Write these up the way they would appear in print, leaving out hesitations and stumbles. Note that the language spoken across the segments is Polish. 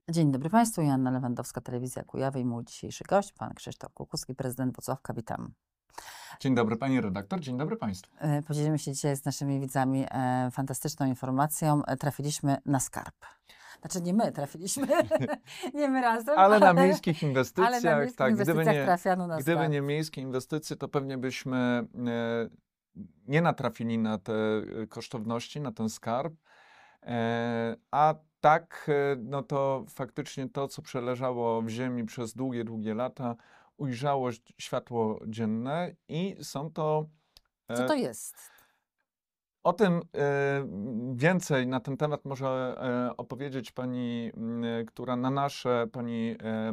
Dzień dobry Państwu, Joanna Lewandowska, Telewizja Kujawy i mój dzisiejszy gość, pan Krzysztof Kukuski, prezydent Włocławka. Witam. Dzień dobry pani redaktor, dzień dobry państwu. Podzielimy się dzisiaj z naszymi widzami fantastyczną informacją. Trafiliśmy na skarb. Znaczy nie my trafiliśmy, nie my razem, ale na miejskich inwestycjach, ale na miejskich inwestycjach trafiano na gdyby skarb. nie miejskie inwestycje, to pewnie byśmy nie natrafili na te kosztowności, na ten skarb, a tak, no to faktycznie to, co przeleżało w ziemi przez długie, długie lata, ujrzało światło dzienne i są to... Co to jest? O tym więcej na ten temat może opowiedzieć pani, która na nasze, pani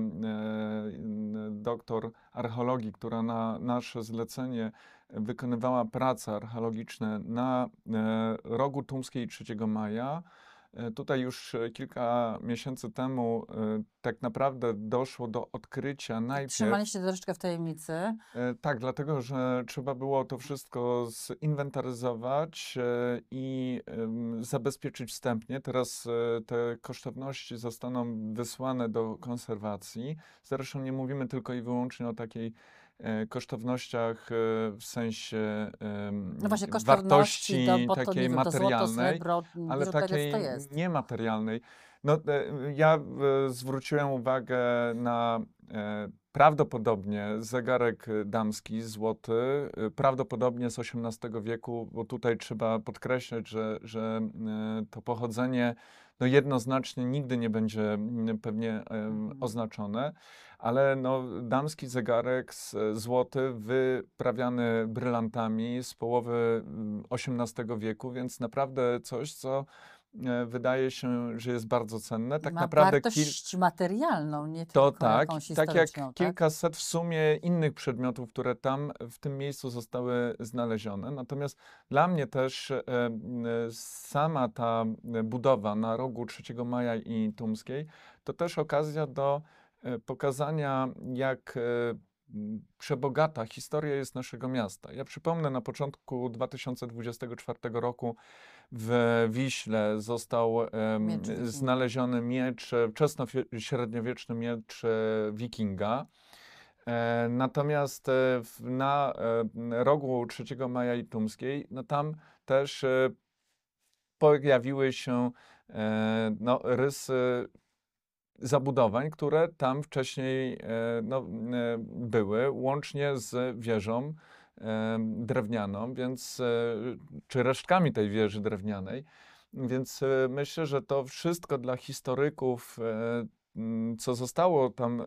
doktor archeologii, która na nasze zlecenie wykonywała prace archeologiczne na rogu Tumskiej 3 Maja. Tutaj już kilka miesięcy temu tak naprawdę doszło do odkrycia najpierw... Trzymaliście troszeczkę w tajemnicy. Tak, dlatego że trzeba było to wszystko zinwentaryzować i zabezpieczyć wstępnie. Teraz te kosztowności zostaną wysłane do konserwacji. Zresztą nie mówimy tylko i wyłącznie o takiej kosztownościach w sensie No właśnie, wartości bo to, takiej nie wiem, to złoto, materialnej, srebro, ale takiej to jest. niematerialnej. No, ja zwróciłem uwagę na prawdopodobnie zegarek damski, złoty, prawdopodobnie z XVIII wieku, bo tutaj trzeba podkreślać, że to pochodzenie no jednoznacznie nigdy nie będzie pewnie oznaczone, ale no, damski zegarek złoty wyprawiany brylantami z połowy XVIII wieku, więc naprawdę coś, co wydaje się, że jest bardzo cenne. Tak Ma naprawdę wartość materialną, nie to tylko tak, jakąś tak jak historyczną, tak? kilkaset w sumie innych przedmiotów, które tam w tym miejscu zostały znalezione. Natomiast dla mnie też sama ta budowa na rogu 3 Maja i Tumskiej to też okazja do pokazania, jak przebogata historia jest naszego miasta. Ja przypomnę, na początku 2024 roku w Wiśle został znaleziony miecz, wczesnośredniowieczny miecz wikinga. Natomiast na rogu 3 Maja i Tumskiej, no tam też pojawiły się no, rysy zabudowań, które tam wcześniej no, były, łącznie z wieżą drewnianą, więc, czy resztkami tej wieży drewnianej. Więc myślę, że to wszystko dla historyków, co zostało tam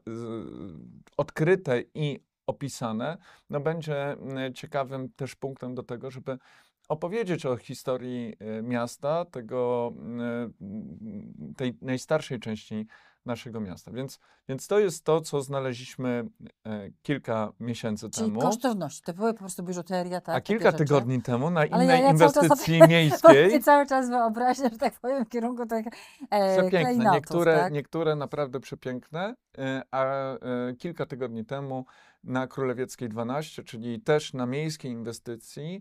odkryte i opisane, no będzie ciekawym też punktem do tego, żeby opowiedzieć o historii miasta, tej najstarszej części naszego miasta. Więc to jest to, co znaleźliśmy kilka miesięcy Czyli temu. kosztowności, to były po prostu biżuteria, tak? A kilka tygodni temu na Ale innej ja inwestycji miejskiej. Bo cały czas wyobraźnię, że tak powiem, w kierunku tych Przepiękne, klejnotów, tak? niektóre naprawdę przepiękne, a kilka tygodni temu na Królewieckiej 12, czyli też na miejskiej inwestycji,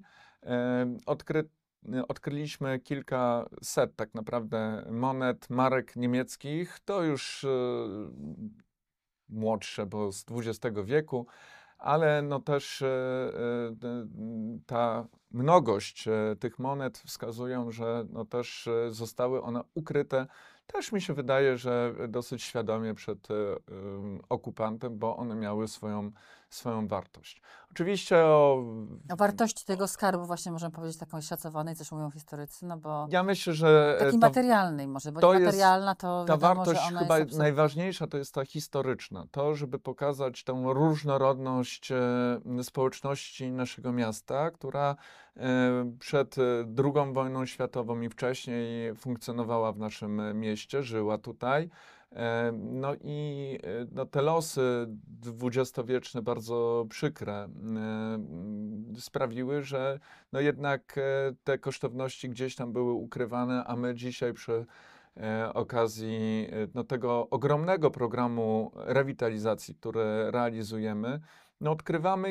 odkryliśmy kilkaset tak naprawdę monet, marek niemieckich, to już młodsze, bo z XX wieku, ale no też ta mnogość tych monet wskazują, że no też zostały one ukryte, też mi się wydaje, że dosyć świadomie przed okupantem, bo one miały swoją wartość. Oczywiście O wartości tego skarbu właśnie możemy powiedzieć taką szacowanej, coś mówią historycy, no bo ja myślę, że takiej materialnej może, bo to niematerialna to ta wiadomo, wartość że ona chyba jest najważniejsza, to jest ta historyczna. To, żeby pokazać tę różnorodność społeczności naszego miasta, która przed II wojną światową i wcześniej funkcjonowała w naszym mieście, żyła tutaj. No i no, te losy dwudziestowieczne, bardzo przykre, sprawiły, że no jednak te kosztowności gdzieś tam były ukrywane, a my dzisiaj przy okazji no, tego ogromnego programu rewitalizacji, który realizujemy, no, odkrywamy